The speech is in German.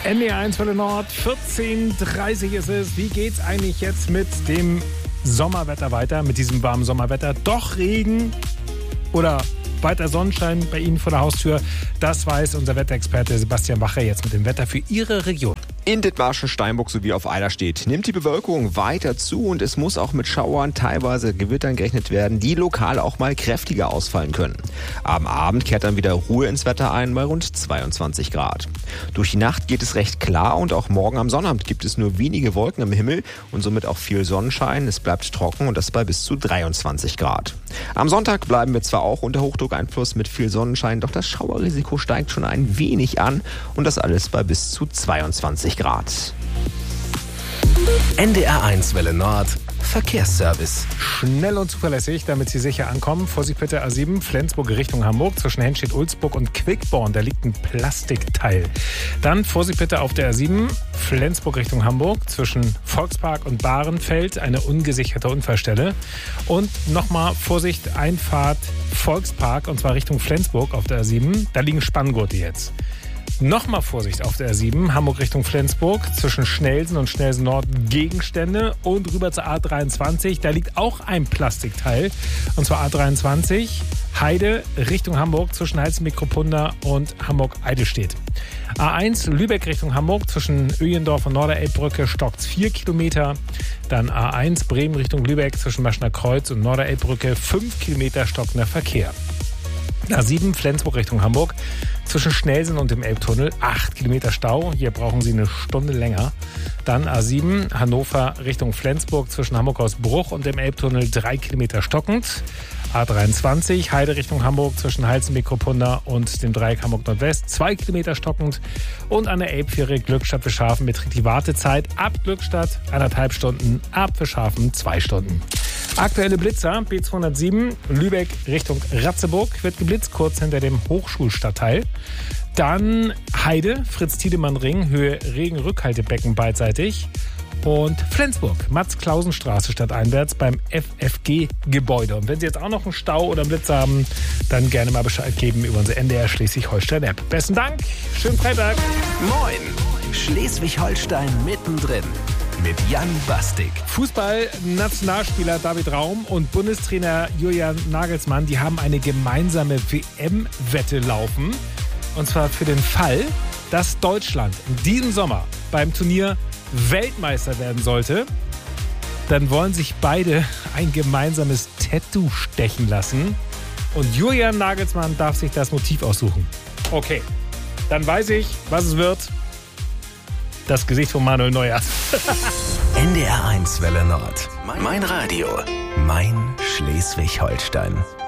NDR1 Welle Nord, 14:30 ist es. Wie geht's eigentlich jetzt mit dem Sommerwetter weiter, mit diesem warmen Sommerwetter? Doch Regen oder weiter Sonnenschein bei Ihnen vor der Haustür? Das weiß unser Wetterexperte Sebastian Wacher jetzt mit dem Wetter für Ihre Region. In Dithmarschen, Steinburg sowie auf Eiderstedt nimmt die Bewölkung weiter zu und es muss auch mit Schauern, teilweise Gewittern gerechnet werden, die lokal auch mal kräftiger ausfallen können. Am Abend kehrt dann wieder Ruhe ins Wetter ein bei rund 22 Grad. Durch die Nacht geht es recht klar und auch morgen am Sonnabend gibt es nur wenige Wolken am Himmel und somit auch viel Sonnenschein. Es bleibt trocken und das bei bis zu 23 Grad. Am Sonntag bleiben wir zwar auch unter Hochdruckeinfluss mit viel Sonnenschein, doch das Schauerrisiko steigt schon ein wenig an und das alles bei bis zu 22 Grad. NDR1 Welle Nord Verkehrsservice. Schnell und zuverlässig, damit Sie sicher ankommen. Vorsicht bitte A7, Flensburg Richtung Hamburg, zwischen Henstedt-Ulzburg und Quickborn. Da liegt ein Plastikteil. Dann Vorsicht bitte auf der A7, Flensburg Richtung Hamburg, zwischen Volkspark und Bahrenfeld, eine ungesicherte Unfallstelle. Und nochmal Vorsicht, Einfahrt Volkspark, und zwar Richtung Flensburg auf der A7. Da liegen Spanngurte jetzt. Nochmal Vorsicht auf der A7, Hamburg Richtung Flensburg, zwischen Schnelsen und Schnelsen Nord Gegenstände und rüber zur A23. Da liegt auch ein Plastikteil, und zwar A23, Heide Richtung Hamburg, zwischen Heißen-Mikropunda und Hamburg-Eidelstedt. A1 Lübeck Richtung Hamburg, zwischen Öjendorf und Norderelbbrücke stockt's 4 Kilometer. Dann A1 Bremen Richtung Lübeck, zwischen Maschner Kreuz und Norderelbbrücke 5 Kilometer stockender Verkehr. A7 Flensburg Richtung Hamburg, zwischen Schnelsen und dem Elbtunnel 8 Kilometer Stau. Hier brauchen Sie eine Stunde länger. Dann A7 Hannover Richtung Flensburg, zwischen Hamburg-Hausbruch und dem Elbtunnel 3 Kilometer stockend. A23 Heide Richtung Hamburg, zwischen Heißen-Mikropunda und dem Dreieck Hamburg-Nordwest 2 Kilometer stockend. Und an der Elbfähre Glückstadt-Wischhafen beträgt die Wartezeit ab Glückstadt 1,5 Stunden, ab Wischhafen 2 Stunden. Aktuelle Blitzer, B207, Lübeck Richtung Ratzeburg, wird geblitzt, kurz hinter dem Hochschulstadtteil. Dann Heide, Fritz-Tiedemann-Ring, Höhe Regen-Rückhaltebecken beidseitig. Und Flensburg, Max-Klausen-Straße stadteinwärts beim FFG-Gebäude. Und wenn Sie jetzt auch noch einen Stau oder einen Blitz haben, dann gerne mal Bescheid geben über unsere NDR Schleswig-Holstein-App. Besten Dank, schönen Freitag. Moin, Schleswig-Holstein mittendrin. Mit Jan Bastik. Fußball-Nationalspieler David Raum und Bundestrainer Julian Nagelsmann, die haben eine gemeinsame WM-Wette laufen. Und zwar für den Fall, dass Deutschland in diesem Sommer beim Turnier Weltmeister werden sollte. Dann wollen sich beide ein gemeinsames Tattoo stechen lassen. Und Julian Nagelsmann darf sich das Motiv aussuchen. Okay, dann weiß ich, was es wird. Das Gesicht von Manuel Neuer. NDR1 Welle Nord. Mein Radio. Mein Schleswig-Holstein.